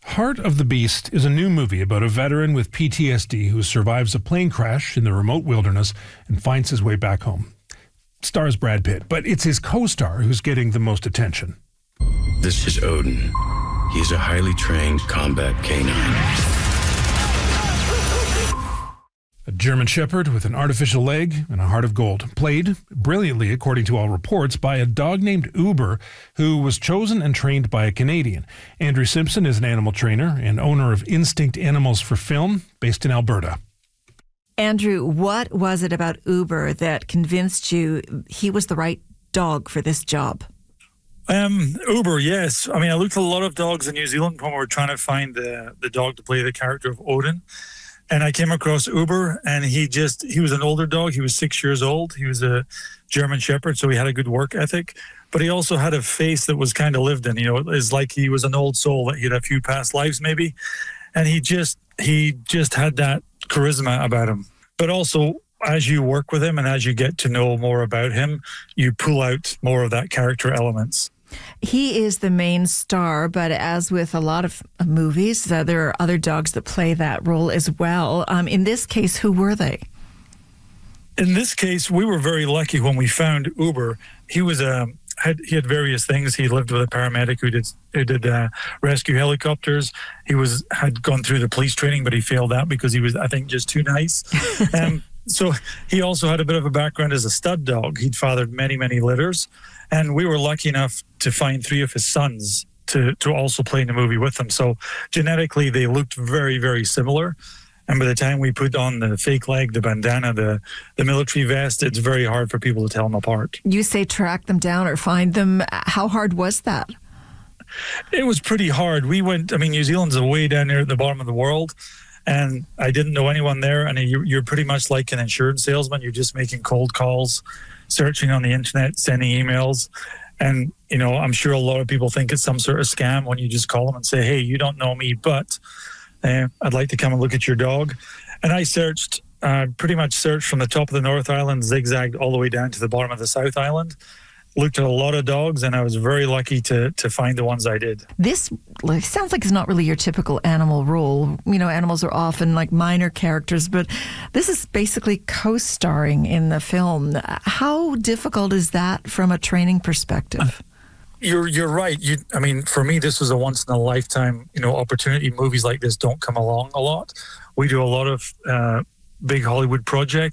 Heart of the Beast is a new movie about a veteran with PTSD who survives a plane crash in the remote wilderness and finds his way back home. Stars Brad Pitt, but it's his co-star who's getting the most attention. This is Odin. He's a highly trained combat canine. A German Shepherd with an artificial leg and a heart of gold, played brilliantly, according to all reports, by a dog named Uber, who was chosen and trained by a Canadian. Andrew Simpson is an animal trainer and owner of Instinct Animals for Film, based in Alberta. Andrew, what was it about Uber that convinced you he was the right dog for this job? Uber, yes. I mean, I looked at a lot of dogs in New Zealand when we were trying to find the dog to play the character of Odin. And I came across Uber, and he was an older dog. He was 6 years old. He was a German Shepherd, so he had a good work ethic. But he also had a face that was kind of lived in. You know, it's like he was an old soul, that he had a few past lives maybe. And he just had that charisma about him. But also, as you work with him and as you get to know more about him, you pull out more of that character elements. He is the main star, but as with a lot of movies, there are other dogs that play that role as well. In this case, who were they? In this case, we were very lucky when we found Uber. He was he had various things. He lived with a paramedic who did rescue helicopters. He had gone through the police training, but he failed that because he was, I think, just too nice. So he also had a bit of a background as a stud dog. He'd fathered many, many litters. And we were lucky enough to find 3 of his sons to also play in the movie with him. So genetically, they looked very, very similar. And by the time we put on the fake leg, the bandana, the military vest, it's very hard for people to tell them apart. You say track them down or find them. How hard was that? It was pretty hard. New Zealand's way down there at the bottom of the world. And I didn't know anyone there. And you're pretty much like an insurance salesman. You're just making cold calls, searching on the internet, sending emails. And, you know, I'm sure a lot of people think it's some sort of scam when you just call them and say, hey, you don't know me, but I'd like to come and look at your dog. And I pretty much searched from the top of the North Island, zigzagged all the way down to the bottom of the South Island. Looked at a lot of dogs, and I was very lucky to find the ones I did. This sounds like it's not really your typical animal role. You know, animals are often like minor characters, but this is basically co-starring in the film. How difficult is that from a training perspective? You're right. For me, this was a once-in-a-lifetime, opportunity. Movies like this don't come along a lot. We do a lot of big Hollywood projects.